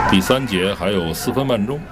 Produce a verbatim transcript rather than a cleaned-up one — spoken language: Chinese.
第三节还有四分半钟。